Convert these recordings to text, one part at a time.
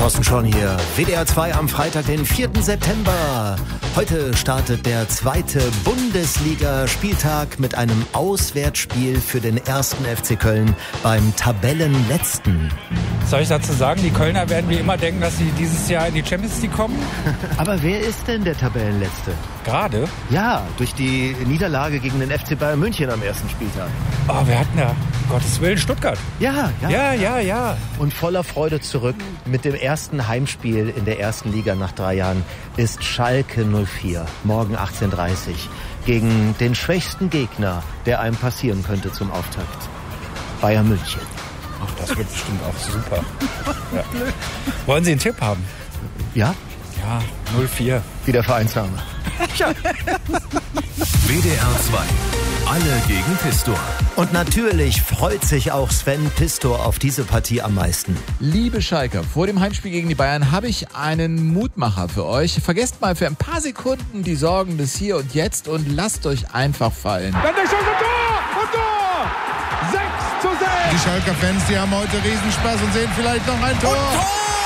Thorsten Schorn hier. WDR 2 am Freitag, den 4. September. Heute startet der zweite Bundesliga-Spieltag mit einem Auswärtsspiel für den 1. FC Köln beim Tabellenletzten. Soll ich dazu sagen, die Kölner werden wie immer denken, dass sie dieses Jahr in die Champions League kommen? Aber wer ist denn der Tabellenletzte? Gerade? Ja, durch die Niederlage gegen den FC Bayern München am ersten Spieltag. Oh, wir hatten ja, Gottes Willen, Stuttgart. Ja. Ja. Und voller Freude zurück mit dem ersten Heimspiel in der ersten Liga nach 3 Jahren ist Schalke 04. Morgen 18:30 Uhr gegen den schwächsten Gegner, der einem passieren könnte zum Auftakt. Bayern München. Ach, das wird bestimmt auch super. Ja. Wollen Sie einen Tipp haben? Ja? Ja, 04. Wie der Vereinsname. WDR 2. Alle gegen Pistor. Und natürlich freut sich auch Sven Pistor auf diese Partie am meisten. Liebe Schalker, vor dem Heimspiel gegen die Bayern habe ich einen Mutmacher für euch. Vergesst mal für ein paar Sekunden die Sorgen des Hier und Jetzt und lasst euch einfach fallen. Dann der Schuss und Tor! 6:6! Die Schalker-Fans, die haben heute Riesenspaß und sehen vielleicht noch ein Tor. Und Tor!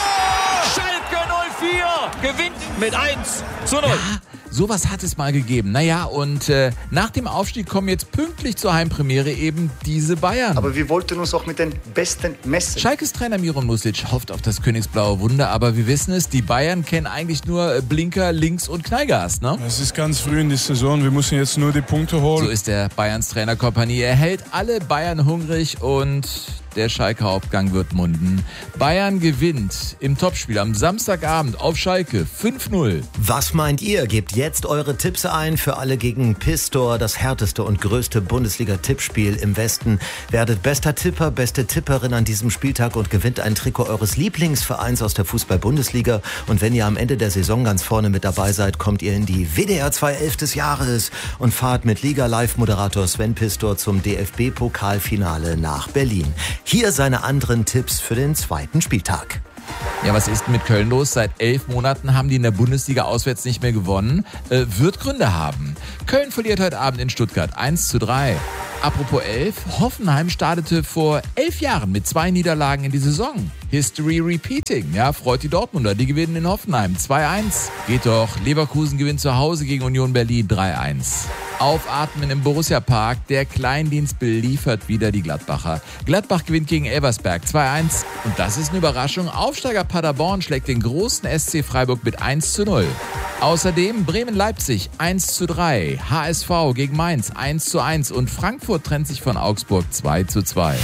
Schalke 04 gewinnt mit 1:0. Ja, sowas hat es mal gegeben. Naja, und nach dem Aufstieg kommen jetzt pünktlich zur Heimpremiere eben diese Bayern. Aber wir wollten uns auch mit den Besten messen. Schalkes Trainer Miron Music hofft auf das königsblaue Wunder, aber wir wissen es, die Bayern kennen eigentlich nur Blinker, Links und Knallgas, ne? Es ist ganz früh in der Saison, wir müssen jetzt nur die Punkte holen. So ist der Bayerns Trainerkompanie. Er hält alle Bayern hungrig und der Schalker Hauptgang wird munden. Bayern gewinnt im Topspiel am Samstagabend auf Schalke 5:0. Was meint ihr? Gebt jetzt eure Tipps ein für alle gegen Pistor, das härteste und größte Bundesliga-Tippspiel im Westen. Werdet bester Tipper, beste Tipperin an diesem Spieltag und gewinnt ein Trikot eures Lieblingsvereins aus der Fußball-Bundesliga. Und wenn ihr am Ende der Saison ganz vorne mit dabei seid, kommt ihr in die WDR 2 11 des Jahres und fahrt mit Liga-Live-Moderator Sven Pistor zum DFB-Pokalfinale nach Berlin. Hier seine anderen Tipps für den zweiten Spieltag. Ja, was ist mit Köln los? Seit 11 Monaten haben die in der Bundesliga auswärts nicht mehr gewonnen. Wird Gründe haben. Köln verliert heute Abend in Stuttgart 1:3. Apropos 11, Hoffenheim startete vor 11 Jahren mit 2 Niederlagen in die Saison. History repeating. Ja, freut die Dortmunder, die gewinnen in Hoffenheim 2:1. Geht doch, Leverkusen gewinnt zu Hause gegen Union Berlin 3:1. Aufatmen im Borussia-Park, der Kleindienst beliefert wieder die Gladbacher. Gladbach gewinnt gegen Elversberg 2:1. Und das ist eine Überraschung, Aufsteiger Paderborn schlägt den großen SC Freiburg mit 1:0. Außerdem Bremen-Leipzig 1:3, HSV gegen Mainz 1:1 und Frankfurt trennt sich von Augsburg 2:2.